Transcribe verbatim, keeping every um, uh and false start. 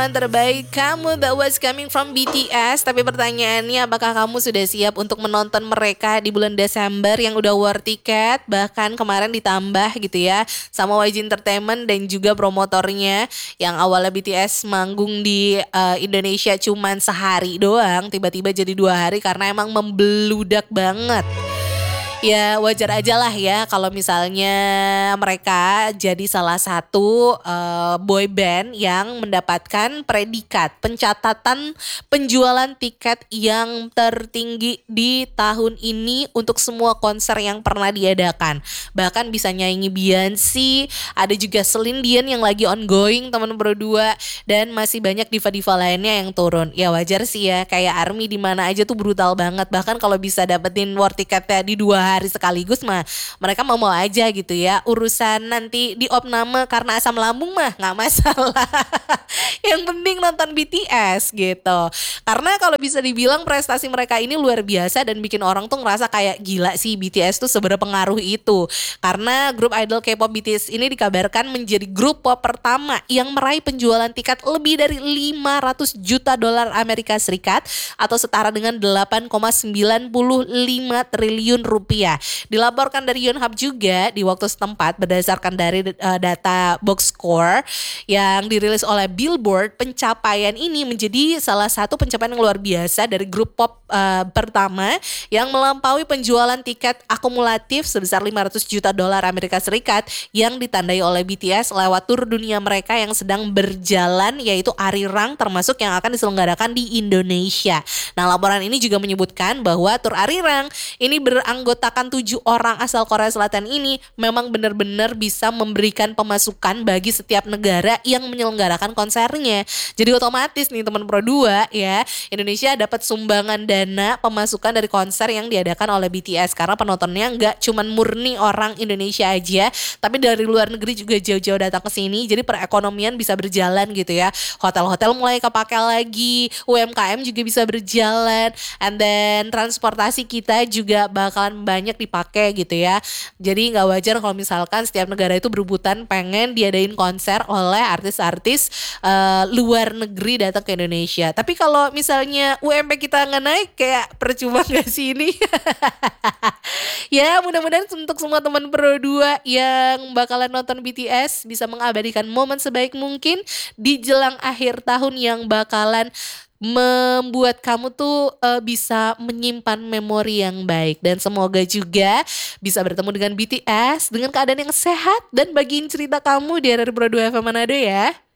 Terbaik kamu, that was coming from B T S. Tapi pertanyaannya, apakah kamu sudah siap untuk menonton mereka di bulan Desember yang udah war tiket? Bahkan kemarin ditambah gitu ya sama Y G Entertainment dan juga promotornya, yang awalnya B T S manggung di uh, Indonesia cuman sehari doang, tiba-tiba jadi dua hari karena emang membludak banget. Ya wajar aja lah ya kalau misalnya mereka jadi salah satu uh, boy band yang mendapatkan predikat pencatatan penjualan tiket yang tertinggi di tahun ini untuk semua konser yang pernah diadakan. Bahkan bisa nyaingi Beyonce, ada juga Celine Dion yang lagi ongoing teman berdua, dan masih banyak diva-diva lainnya yang turun. Ya wajar sih ya, kayak ARMY di mana aja tuh brutal banget. Bahkan kalau bisa dapetin war tiketnya di dua hari sekaligus mah mereka mau mau aja gitu ya. Urusan nanti di opname karena asam lambung mah nggak masalah. Yang penting nonton B T S gitu. Karena kalau bisa dibilang prestasi mereka ini luar biasa dan bikin orang tuh ngerasa kayak gila sih B T S tuh seberapa pengaruh itu. Karena grup idol K-pop B T S ini dikabarkan menjadi grup pop pertama yang meraih penjualan tiket lebih dari lima ratus juta dolar Amerika Serikat atau setara dengan delapan koma sembilan lima triliun rupiah. Dilaporkan dari Yonhap juga di waktu setempat berdasarkan dari uh, data box score yang dirilis oleh Billboard, pencapaian ini menjadi salah satu pencapaian yang luar biasa dari grup pop uh, pertama yang melampaui penjualan tiket akumulatif sebesar lima ratus juta dolar Amerika Serikat yang ditandai oleh B T S lewat tur dunia mereka yang sedang berjalan, yaitu Arirang, termasuk yang akan diselenggarakan di Indonesia. Nah, laporan ini juga menyebutkan bahwa tur Arirang ini beranggotakan tujuh orang asal Korea Selatan ini memang benar-benar bisa memberikan pemasukan bagi setiap negara yang menyelenggarakan konsernya. Jadi otomatis nih teman Pro dua ya, Indonesia dapat sumbangan dana pemasukan dari konser yang diadakan oleh B T S karena penontonnya nggak cuman murni orang Indonesia aja, tapi dari luar negeri juga jauh-jauh datang ke sini. Jadi perekonomian bisa berjalan gitu ya. Hotel-hotel mulai kepake lagi, U M K M juga bisa berjalan, and then transportasi kita juga bakalan banyak dipakai gitu ya. Jadi nggak wajar kalau misalkan setiap negara itu berebutan pengen diadain konser oleh artis-artis uh, luar negeri datang ke Indonesia. Tapi kalau misalnya U M P kita nggak naik, kayak percuma nggak sih ini? Ya mudah-mudahan untuk semua teman Pro dua yang bakalan nonton B T S bisa mengabadikan momen sebaik mungkin di jelang akhir tahun yang bakalan membuat kamu tuh uh, bisa menyimpan memori yang baik. Dan semoga juga bisa bertemu dengan B T S dengan keadaan yang sehat dan bagiin cerita kamu di R R Pro dua F M Manado ya.